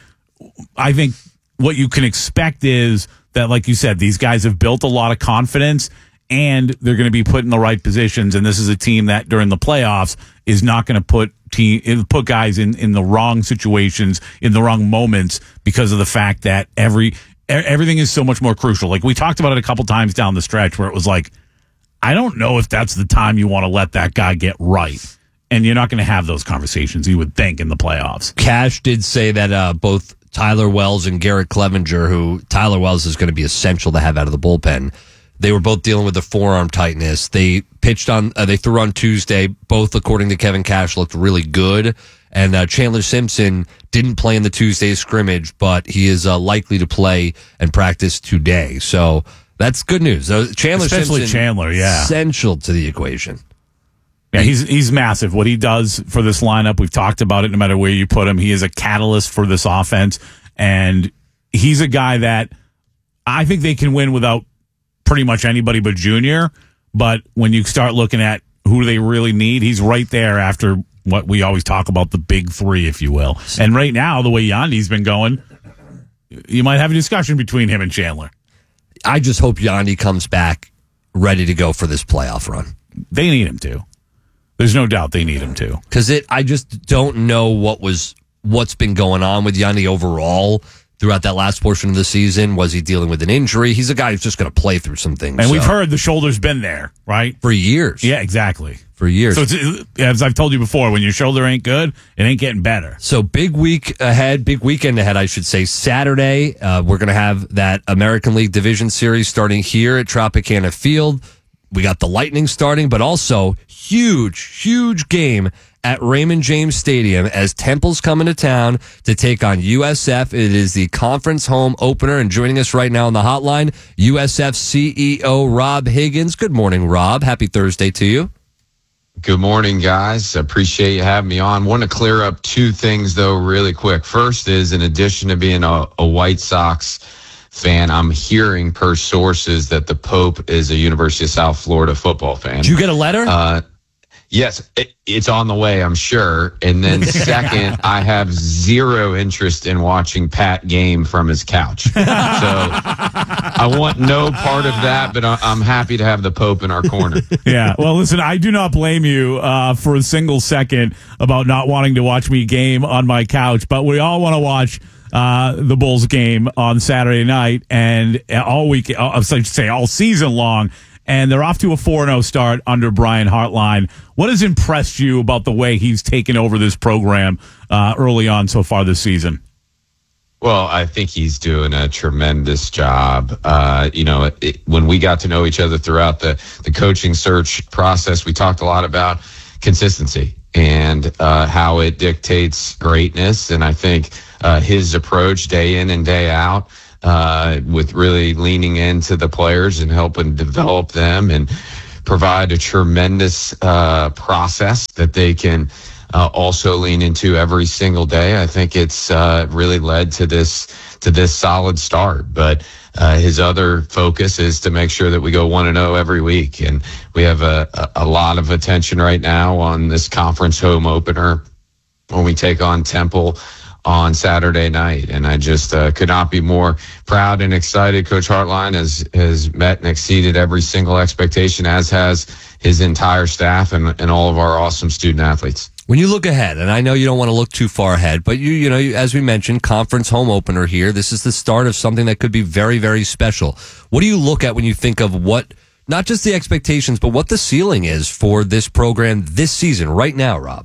I think what you can expect is that, like you said, these guys have built a lot of confidence and they're going to be put in the right positions. And this is a team that during the playoffs is not going to put team, put guys in, in the wrong situations, in the wrong moments because of the fact that every, everything is so much more crucial. Like we talked about it a couple times down the stretch where it was like, I don't know if that's the time you want to let that guy get right. And you're not going to have those conversations, you would think, in the playoffs. Cash did say that uh, both Tyler Wells and Garrett Clevenger, who Tyler Wells is going to be essential to have out of the bullpen, they were both dealing with the forearm tightness. They pitched on, uh, they threw on Tuesday. Both, according to Kevin Cash, looked really good. And uh, Chandler Simpson didn't play in the Tuesday scrimmage, but he is uh, likely to play and practice today. So that's good news. Uh, Chandler Especially Simpson, Chandler, yeah, essential to the equation. Yeah, he's he's massive. What he does for this lineup, we've talked about it no matter where you put him. He is a catalyst for this offense, and he's a guy that I think they can win without pretty much anybody but Junior. But when you start looking at who do they really need, he's right there after what we always talk about, the big three, if you will. And right now, the way Yandy's been going, you might have a discussion between him and Chandler. I just hope Yandy comes back ready to go for this playoff run. They need him to. There's no doubt they need him to. Because it, I just don't know what was what's been going on with Yandy overall throughout that last portion of the season. Was he dealing with an injury? He's a guy who's just going to play through some things. And so. we've heard the shoulder's been there, right? For years. Yeah, exactly. For years. So it's, as I've told you before, when your shoulder ain't good, it ain't getting better. So big week ahead, big weekend ahead, I should say. Saturday, uh, we're going to have that American League Division Series starting here at Tropicana Field. We got the Lightning starting, but also huge, huge game at Raymond James Stadium as Temple's coming to town to take on U S F. It is the conference home opener, and joining us right now on the hotline, U S F C E O Rob Higgins. Good morning, Rob. Happy Thursday to you. Good morning, guys. Appreciate you having me on. Want to clear up two things, though, really quick. First is, in addition to being a, a White Sox fan, I'm hearing per sources that the Pope is a University of South Florida football fan. Did you get a letter? Uh, yes, it, it's on the way, I'm sure. And then second, I have zero interest in watching Pat game from his couch. So I want no part of that, but I'm happy to have the Pope in our corner. Yeah, well, listen, I do not blame you uh, for a single second about not wanting to watch me game on my couch, but we all want to watch Uh, the Bulls game on Saturday night and all week, I should say all season long, and they're off to a four and oh start under Brian Hartline. What has impressed you about the way he's taken over this program uh, early on so far this season? Well, I think he's doing a tremendous job. Uh, you know, it, when we got to know each other throughout the, the coaching search process, we talked a lot about consistency and uh, how it dictates greatness. And I think uh, his approach day in and day out, uh, with really leaning into the players and helping develop them and provide a tremendous uh, process that they can uh, also lean into every single day. I think it's uh, really led to this to this solid start. But uh, his other focus is to make sure that we go one and zero every week, and we have a, a, a lot of attention right now on this conference home opener when we take on Temple on Saturday night. And I just uh, could not be more proud and excited. Coach Hartline has, has met and exceeded every single expectation, as has his entire staff and, and all of our awesome student athletes. When you look ahead, and I know you don't want to look too far ahead, but you, you know, as we mentioned, conference home opener here. This is the start of something that could be very, very special. What do you look at when you think of what, not just the expectations, but what the ceiling is for this program this season right now, Rob?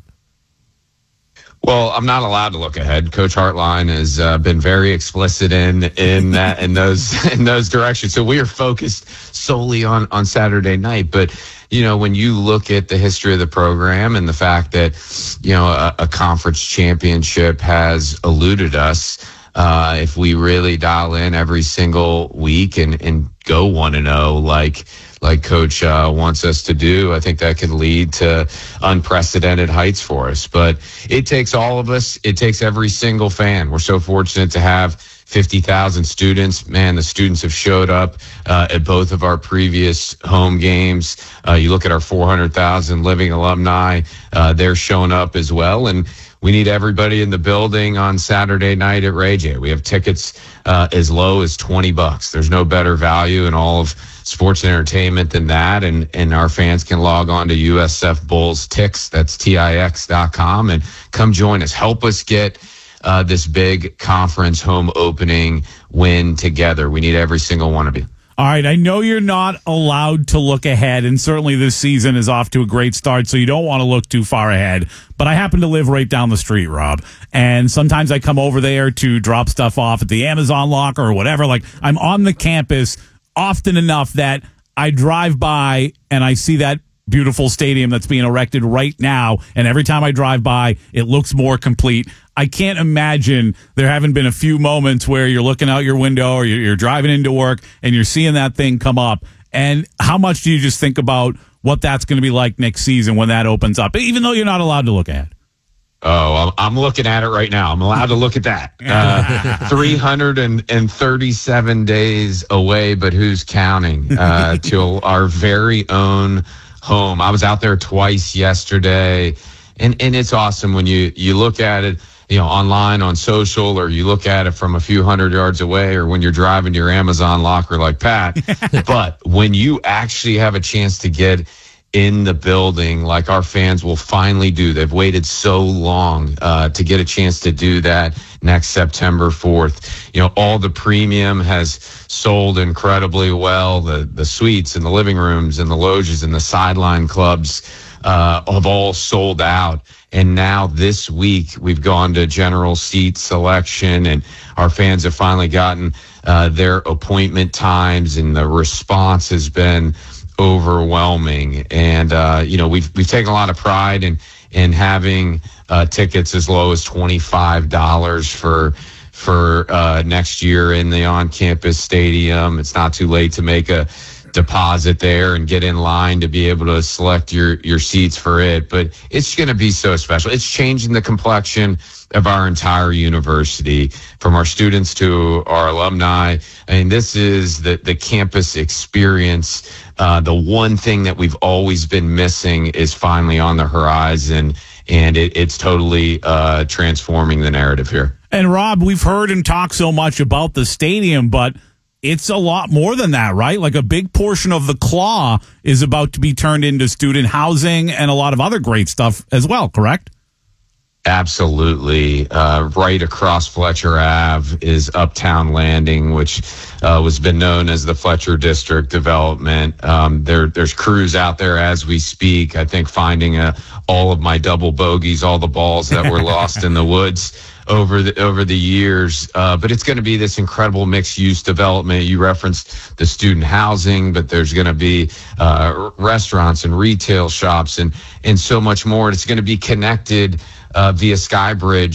Well, I'm not allowed to look ahead. Coach Hartline has uh, been very explicit in in that in those in those directions. So we are focused solely on on Saturday night. But you know, when you look at the history of the program and the fact that you know a, a conference championship has eluded us, uh, if we really dial in every single week and and go one and zero like. like Coach uh, wants us to do, I think that can lead to unprecedented heights for us. But it takes all of us. It takes every single fan. We're so fortunate to have fifty thousand students. Man, the students have showed up uh, at both of our previous home games. Uh, you look at our four hundred thousand living alumni, uh, they're showing up as well. And we need everybody in the building on Saturday night at Ray J. We have tickets uh, as low as twenty bucks. There's no better value in all of sports and entertainment than that. And, and our fans can log on to U S F Bulls Tix, that's T I X dot com, and come join us. Help us get uh, this big conference home opening win together. We need every single one of you. All right, I know you're not allowed to look ahead, and certainly this season is off to a great start, so you don't want to look too far ahead. But I happen to live right down the street, Rob, and sometimes I come over there to drop stuff off at the Amazon locker or whatever. Like, I'm on the campus often enough that I drive by and I see that beautiful stadium that's being erected right now, and every time I drive by, it looks more complete. I can't imagine there haven't been a few moments where you're looking out your window or you're driving into work and you're seeing that thing come up. And how much do you just think about what that's going to be like next season when that opens up, even though you're not allowed to look ahead? Oh, I'm looking at it right now. I'm allowed to look at that. Uh, three hundred thirty-seven days away, but who's counting, uh, till our very own home. I was out there twice yesterday, and, and it's awesome when you, you look at it, you know, online on social, or you look at it from a few hundred yards away, or when you're driving to your Amazon locker like Pat. But when you actually have a chance to get in the building, like our fans will finally do, they've waited so long uh, to get a chance to do that next September fourth. You know, all the premium has sold incredibly well. The the suites and the living rooms and the loges and the sideline clubs uh, have all sold out. And now this week we've gone to general seat selection, and our fans have finally gotten uh, their appointment times, and the response has been overwhelming. And uh, you know, we've we've taken a lot of pride in in having uh, tickets as low as twenty-five dollars for for uh, next year in the on-campus stadium. It's not too late to make a deposit there and get in line to be able to select your your seats for it. But it's going to be so special. It's changing the complexion of our entire university, from our students to our alumni. I mean, this is the the campus experience. Uh, the one thing that we've always been missing is finally on the horizon, and it, it's totally uh, transforming the narrative here. And Rob, we've heard and talked so much about the stadium, but it's a lot more than that, right? Like, a big portion of the Claw is about to be turned into student housing and a lot of other great stuff as well, correct? Absolutely. Uh, right across Fletcher Avenue is Uptown Landing, which uh, was been known as the Fletcher District Development. Um, there, there's crews out there as we speak, I think, finding uh, all of my double bogeys, all the balls that were lost in the woods over the over the years. Uh, but it's going to be this incredible mixed-use development. You referenced the student housing, but there's going to be uh, restaurants and retail shops and, and so much more. It's going to be connected Uh, via Skybridge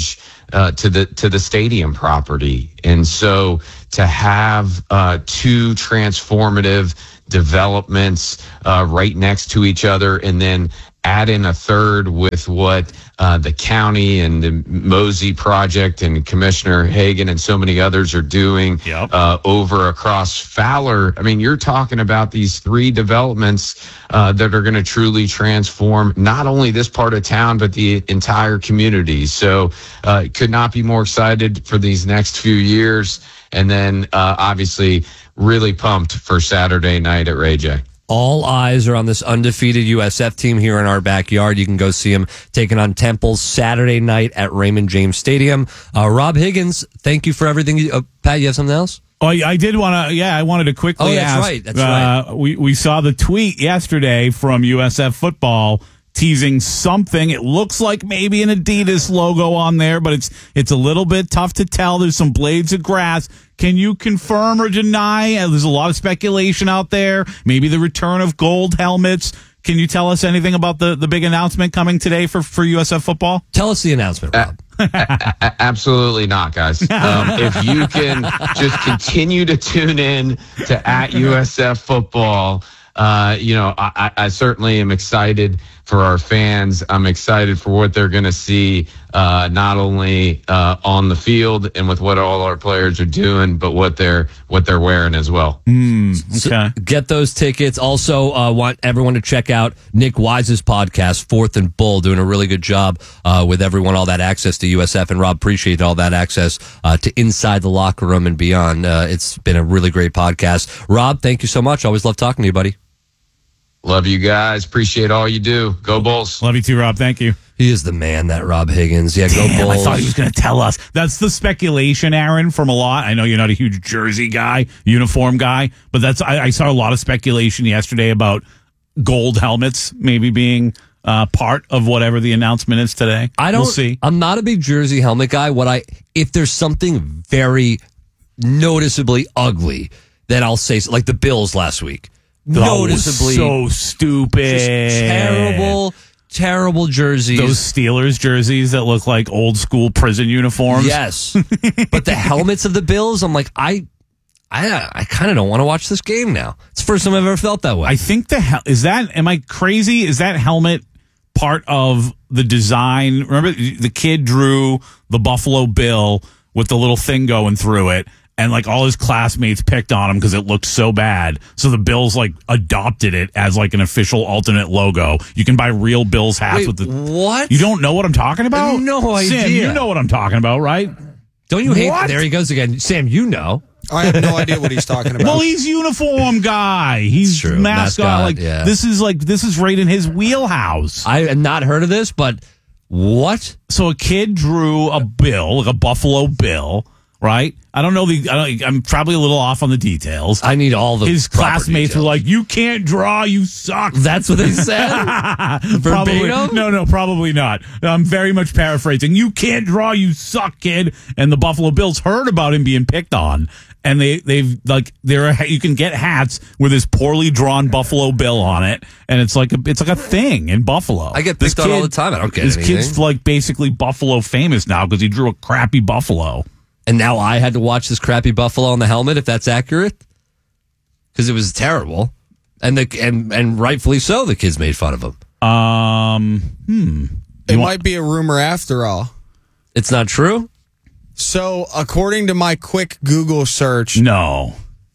uh, to the to the stadium property. And so to have uh, two transformative developments uh, right next to each other, and then add in a third with what uh, the county and the Mosey project and Commissioner Hagan and so many others are doing yep. uh, over across Fowler. I mean, you're talking about these three developments uh, that are going to truly transform not only this part of town, but the entire community. So uh, could not be more excited for these next few years. And then uh, obviously really pumped for Saturday night at Ray J. All eyes are on this undefeated U S F team here in our backyard. You can go see them taking on Temple Saturday night at Raymond James Stadium. Uh, Rob Higgins, thank you for everything. You, uh, Pat, you have something else? Oh, I did want to, yeah, I wanted to quickly oh, that's ask. right, that's uh, right. We, we saw the tweet yesterday from U S F football teasing something. It looks like maybe an Adidas logo on there, but it's it's a little bit tough to tell. There's some blades of grass. Can you confirm or deny? Uh, There's a lot of speculation out there. Maybe the return of gold helmets. Can you tell us anything about the, the big announcement coming today for, for U S F football? Tell us the announcement, Rob. A- a- absolutely not, guys. Um, if you can just continue to tune in to at U S F football, uh, you know, I, I certainly am excited for our fans. I'm excited for what they're going to see, uh, not only uh, on the field and with what all our players are doing, but what they're what they're wearing as well. Mm, okay. So get those tickets. Also, uh, want everyone to check out Nick Wise's podcast, Fourth and Bull, doing a really good job uh, with everyone, all that access to U S F. And Rob, appreciate all that access uh, to inside the locker room and beyond. Uh, it's been a really great podcast. Rob, thank you so much. Always love talking to you, buddy. Love you guys. Appreciate all you do. Go Bulls. Love you too, Rob. Thank you. He is the man, that Rob Higgins. Yeah, Damn, go Bulls. I thought he was going to tell us. That's the speculation, Aaron, from a lot. I know you're not a huge jersey guy, uniform guy, but that's I, I saw a lot of speculation yesterday about gold helmets maybe being uh, part of whatever the announcement is today. I don't we'll see. I'm not a big jersey helmet guy. What I if there's something very noticeably ugly, then I'll say, like the Bills last week. Noticeably so stupid, just terrible, terrible jerseys. Those Steelers jerseys that look like old school prison uniforms. Yes, but the helmets of the Bills, I'm like, I, I, I kind of don't want to watch this game now. It's the first time I've ever felt that way. I think the hell is that. Am I crazy? Is that helmet part of the design? Remember, the kid drew the Buffalo Bill with the little thing going through it. And like all his classmates picked on him because it looked so bad. So the Bills like adopted it as like an official alternate logo. You can buy real Bills hats Wait, with the. What? You don't know what I'm talking about? No idea. Sam, you know what I'm talking about, right? Don't you hate? What? There he goes again. Sam, you know. I have no idea what he's talking about. Well, he's uniform guy. He's True. mascot. Mascot, Like yeah. this is like this is right in his wheelhouse. I had not heard of this, but what? So a kid drew a bill, like a Buffalo Bill. Right? I don't know the. I don't, I'm probably a little off on the details. I need all the. His classmates details. were like, "You can't draw. You suck." That's what they said. Probably, Verbatim? no, no, probably not. I'm very much paraphrasing. You can't draw. You suck, kid. And the Buffalo Bills heard about him being picked on, and they they've like there are you can get hats with this poorly drawn Buffalo Bill on it, and it's like a it's like a thing in Buffalo. I get This picked on kid- all the time. I don't get This anything. kid's like basically Buffalo famous now because he drew a crappy Buffalo. And now I had to watch this crappy Buffalo on the helmet, if that's accurate, because it was terrible, and the and and rightfully so. The kids made fun of him. Um, hmm. It might be a rumor after all. It's not true. So, according to my quick Google search, no,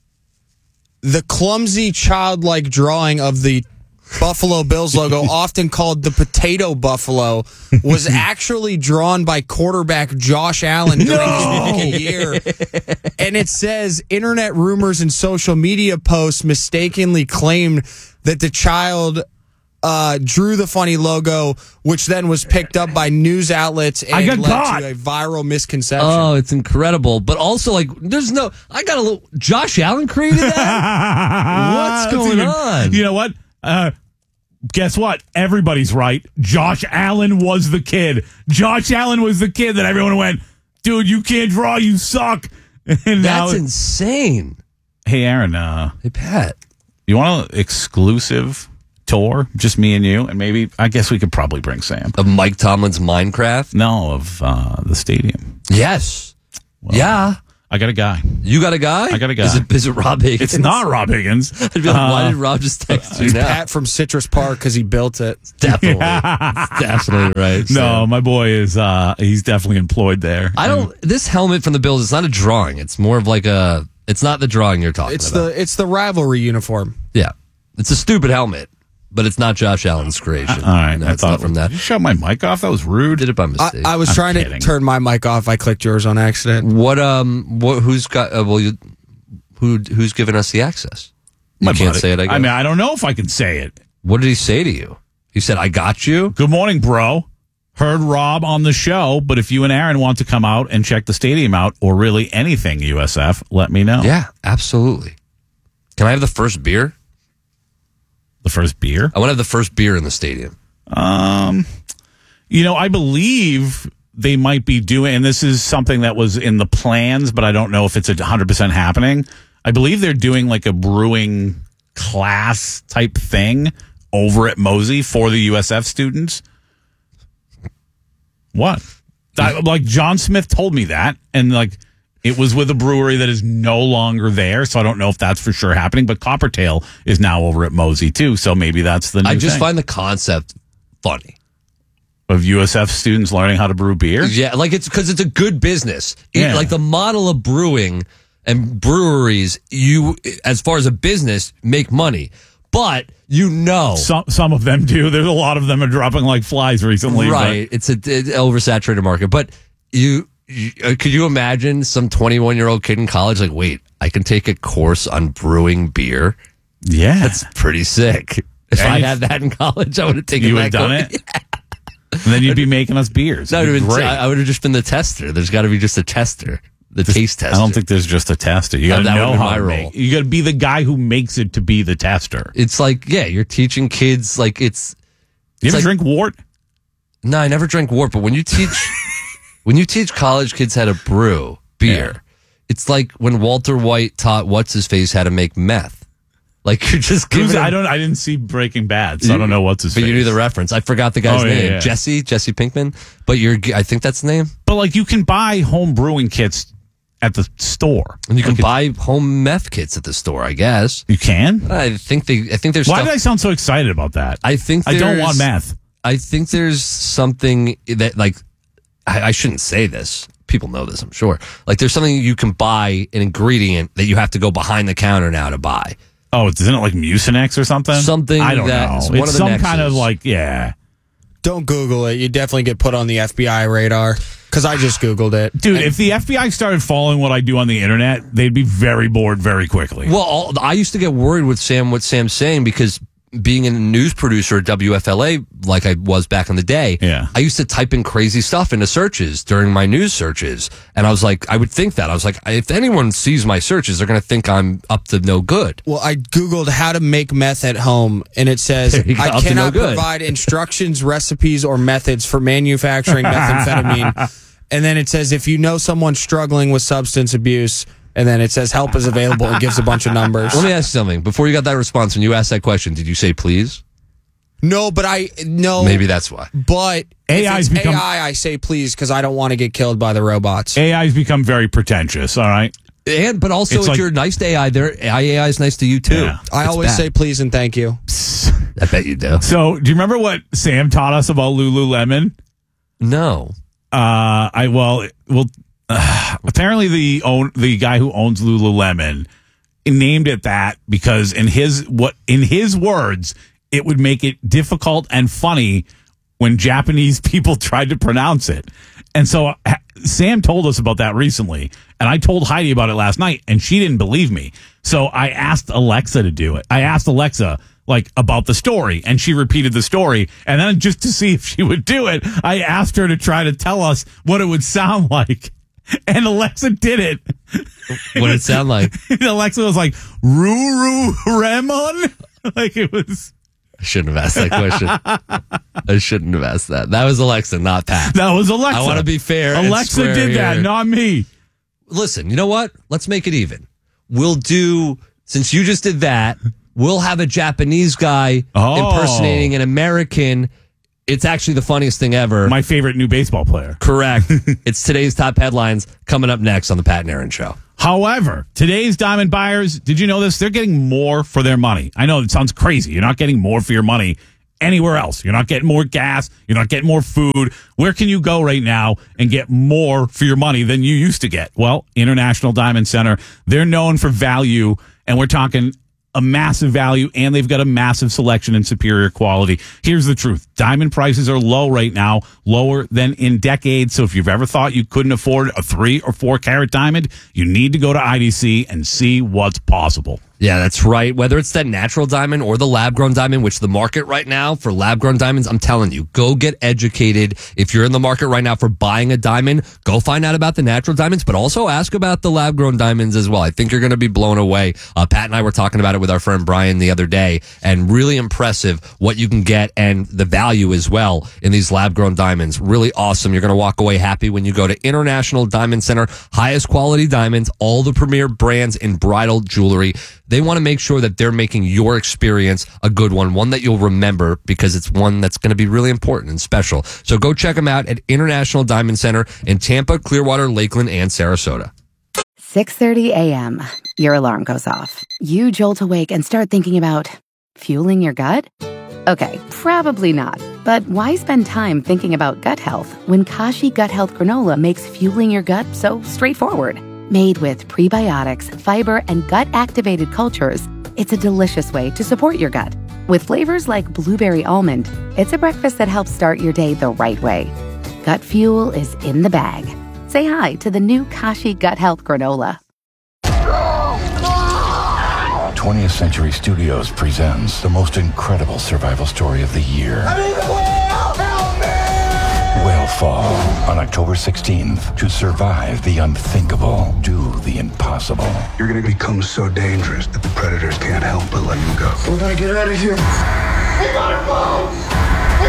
the clumsy childlike drawing of the Buffalo Bills logo, often called the Potato Buffalo, was actually drawn by quarterback Josh Allen during No! his rookie year. And it says, internet rumors and social media posts mistakenly claimed that the child uh, drew the funny logo, which then was picked up by news outlets and I got led caught. to a viral misconception. Oh, it's incredible. But also, like, there's no. I got a little. Josh Allen created that. What's going Even- on? You know what? Uh, guess what? Everybody's right. Josh Allen was the kid. Josh Allen was the kid that everyone went, dude, you can't draw, you suck. And now, That's insane. hey, Aaron, uh, Hey, Pat. you want an exclusive tour, just me and you, and maybe I guess we could probably bring Sam. Of Mike Tomlin's Minecraft? No, of uh, the stadium. Yes. Well, yeah. I got a guy. You got a guy? I got a guy. Is it, is it Rob Higgins? It's not Rob Higgins. I'd be like, Uh, why did Rob just text you It's now? Pat from Citrus Park because he built it. Definitely. Definitely right. No, my boy is, uh, he's definitely employed there. I don't, this helmet from the Bills, it's not a drawing. It's more of like a, it's not the drawing you're talking It's about. the it's the rivalry uniform. Yeah. It's a stupid helmet, but it's not Josh Allen's creation. All right. No, I it's thought not from that. Did you shut my mic off? That was rude. Did it by I, mistake. I was I'm trying kidding. to turn my mic off. I clicked yours on accident. What, um, what, who's got, uh, well, you, who, who's given us the access? You My can't buddy. say it, I guess. I mean, I don't know if I can say it. What did he say to you? He said, I got you? Good morning, bro. Heard Rob on the show, but if you and Aaron want to come out and check the stadium out, or really anything U S F, let me know. Yeah, absolutely. Can I have the first beer? The first beer? I want to have the first beer in the stadium. Um, you know, I believe they might be doing, and this is something that was in the plans, but I don't know if it's one hundred percent happening. I believe they're doing like a brewing class type thing over at Mosey for the U S F students. What? I, like John Smith told me that, and like it was with a brewery that is no longer there, so I don't know if that's for sure happening. But Coppertail is now over at Mosey too, so maybe that's the new I just thing. find the concept funny. Of U S F students learning how to brew beer? Yeah, like it's because it's a good business. It- Yeah. like the model of brewing and breweries, you, as far as a business, make money. But you know. Some some of them do. There's a lot of them are dropping like flies recently. Right. It's an oversaturated market. But you, you uh, could you imagine some twenty-one-year-old kid in college like, wait, I can take a course on brewing beer? But yeah. That's pretty sick. If And I if- had that in college, I would have taken You that would have done course. it? And then you'd be making us beers. No, It'd be I, great. I would have just been the tester. There's got to be just a tester, the taste tester. I don't think there's just a tester. You got to That know would've been how my to role. make. You got to be the guy who makes it to be the tester. It's like, yeah, you're teaching kids like it's. You it's ever like, drink wort? No, I never drank wort. But when you teach, when you teach college kids how to brew beer, Yeah. it's like when Walter White taught what's his face how to make meth. Like you're just Who's- giving. I him- don't. I didn't see Breaking Bad, so I don't know what's his But face. you knew the reference. I forgot the guy's Oh, yeah, name. yeah. Jesse, Jesse Pinkman. But you're. I think that's the name. But like, you can buy home brewing kits at the store, And you can Like, buy home meth kits at the store. I guess. You can. I think they. I think there's. Why stuff, did I sound so excited about that? I think I don't there's- want meth. I think there's something that, like, I, I shouldn't say this. People know this, I'm sure. Like, there's something you can buy, an ingredient that you have to go behind the counter now to buy. Oh, isn't it like Mucinex or something? Something I don't that- know. it's It's, one of the some Nexes. kind of like, yeah. Don't Google it. You definitely get put on the F B I radar because I just Googled it. Dude, if the F B I started following what I do on the internet, they'd be very bored very quickly. Well, all, I used to get worried with Sam, what Sam's saying, because being a news producer at W F L A, like I was back in the day, Yeah. I used to type in crazy stuff into searches during my news searches. And I was like, I would think that. I was like, if anyone sees my searches, they're going to think I'm up to no good. Well, I Googled how to make meth at home, and it says, There you go, I up to no cannot good. provide instructions, recipes, or methods for manufacturing methamphetamine. And then it says, if you know someone struggling with substance abuse, and then it says help is available and gives a bunch of numbers. Let me ask you something. Before you got that response, when you asked that question, did you say please? No, but I, no. Maybe that's why. But A if I's it's become- A I, I say please because I don't want to get killed by the robots. A I's become very pretentious, all right? And but also, It's if like- you're nice to A I, their A I is nice to you too. Yeah. I It's always bad. say please and thank you. I bet you do. So, do you remember what Sam taught us about Lululemon? No. Uh, I well, well, uh, apparently the own the guy who owns Lululemon named it that because in his what in his words, it would make it difficult and funny when Japanese people tried to pronounce it. And so uh, Sam told us about that recently, and I told Heidi about it last night, and she didn't believe me. So I asked Alexa to do it. I asked Alexa like about the story, and she repeated the story. And then just to see if she would do it, I asked her to try to tell us what it would sound like. And Alexa did it. What did it sound like? And Alexa was like, Ruru Remon? Like it was. I shouldn't have asked that question. I shouldn't have asked that. That was Alexa, not Pat. That was Alexa. I want to be fair. and Alexa square did that, here. not me. Listen, you know what? Let's make it even. We'll do, since you just did that, we'll have a Japanese guy Oh. impersonating an American. It's actually the funniest thing ever. My favorite new baseball player. Correct. It's today's top headlines coming up next on the Pat and Aaron Show. However, today's diamond buyers, did you know this? They're getting more for their money. I know it sounds crazy. You're not getting more for your money anywhere else. You're not getting more gas. You're not getting more food. Where can you go right now and get more for your money than you used to get? Well, International Diamond Center. They're known for value, and we're talking a massive value, and they've got a massive selection and superior quality. Here's the truth. Diamond prices are low right now, lower than in decades. So if you've ever thought you couldn't afford a three or four carat diamond, you need to go to I D C and see what's possible. Yeah, that's right. Whether it's that natural diamond or the lab-grown diamond, which the market right now for lab-grown diamonds, I'm telling you, go get educated. If you're in the market right now for buying a diamond, go find out about the natural diamonds, but also ask about the lab-grown diamonds as well. I think you're going to be blown away. Uh, Pat and I were talking about it with our friend Brian the other day, and really impressive what you can get and the value as well in these lab-grown diamonds. Really awesome. You're going to walk away happy when you go to International Diamond Center. Highest quality diamonds, all the premier brands in bridal jewelry. They want to make sure that they're making your experience a good one, one that you'll remember because it's one that's going to be really important and special. So go check them out at International Diamond Center in Tampa, Clearwater, Lakeland, and Sarasota. six thirty a.m. Your alarm goes off. You jolt awake and start thinking about fueling your gut? Okay, probably not. But why spend time thinking about gut health when Kashi Gut Health Granola makes fueling your gut so straightforward? Made with prebiotics, fiber, and gut-activated cultures, it's a delicious way to support your gut. With flavors like blueberry almond, it's a breakfast that helps start your day the right way. Gut fuel is in the bag. Say hi to the new Kashi Gut Health Granola. twentieth Century Studios presents the most incredible survival story of the year. I'm in the whale! Help me! Whalefall on October sixteenth. To survive the unthinkable, do the impossible. You're going to become so dangerous that the predators can't help but let you go. We're gonna get out of here. We gotta go! We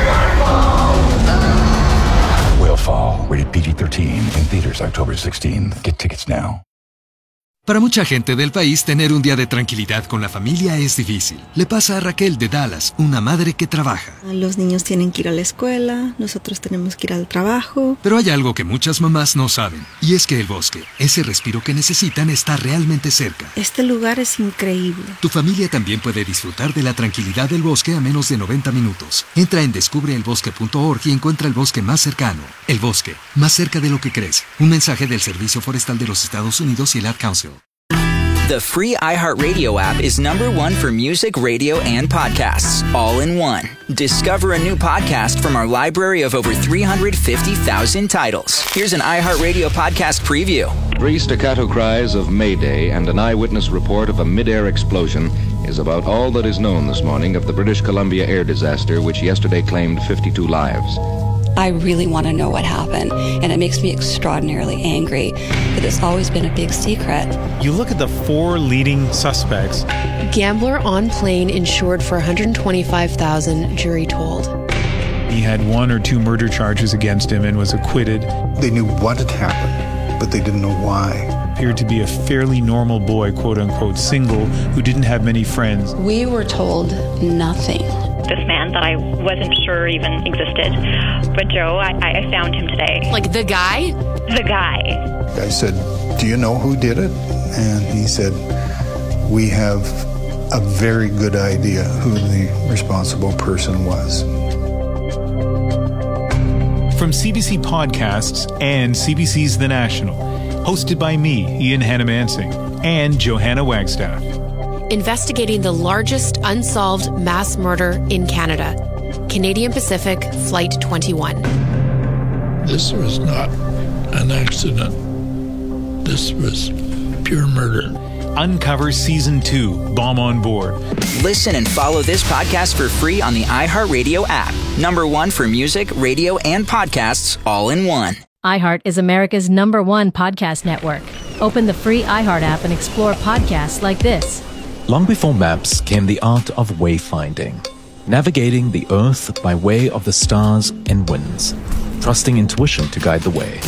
gotta go! Whalefall, rated P G thirteen, in theaters October sixteenth. Get tickets now. Para mucha gente del país, tener un día de tranquilidad con la familia es difícil. Le pasa a Raquel de Dallas, una madre que trabaja. Los niños tienen que ir a la escuela, nosotros tenemos que ir al trabajo. Pero hay algo que muchas mamás no saben, y es que el bosque, ese respiro que necesitan, está realmente cerca. Este lugar es increíble. Tu familia también puede disfrutar de la tranquilidad del bosque a menos de noventa minutos. Entra en descubre el bosque punto org y encuentra el bosque más cercano. El bosque, más cerca de lo que crees. Un mensaje del Servicio Forestal de los Estados Unidos y el Ad Council. The free iHeartRadio app is number one for music, radio, and podcasts, all in one. Discover a new podcast from our library of over three hundred fifty thousand titles. Here's an iHeartRadio podcast preview. Three staccato cries of Mayday and an eyewitness report of a mid-air explosion is about all that is known this morning of the British Columbia air disaster, which yesterday claimed fifty-two lives. I really want to know what happened, and it makes me extraordinarily angry that it's always been a big secret. You look at the four leading suspects. Gambler on plane insured for one hundred twenty-five thousand dollars, jury told. He had one or two murder charges against him and was acquitted. They knew what had happened, but they didn't know why. Appeared to be a fairly normal boy, quote unquote, single, who didn't have many friends. We were told nothing. This man that I wasn't sure even existed. But Joe, I, I found him today. Like the guy? The guy. I said, do you know who did it? And he said, we have a very good idea who the responsible person was. From C B C Podcasts and C B C's The National, hosted by me, Ian Hannamansing, and Johanna Wagstaff. Investigating the largest unsolved mass murder in Canada. Canadian Pacific Flight twenty-one. This was not an accident. This was pure murder. Uncover Season two, Bomb on Board. Listen and follow this podcast for free on the iHeartRadio app. Number one for music, radio, and podcasts, all in one. iHeart is America's number one podcast network. Open the free iHeart app and explore podcasts like this. Long before maps came the art of wayfinding, navigating the earth by way of the stars and winds, trusting intuition to guide the way.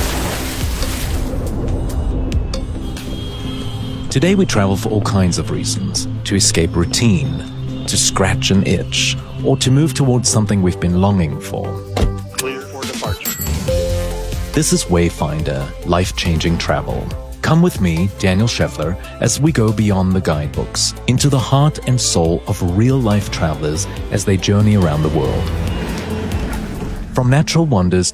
Today we travel for all kinds of reasons, to escape routine, to scratch an itch, or to move towards something we've been longing for. Clear for departure. This is Wayfinder, life-changing travel. Come with me, Daniel Scheffler, as we go beyond the guidebooks, into the heart and soul of real-life travelers as they journey around the world. From natural wonders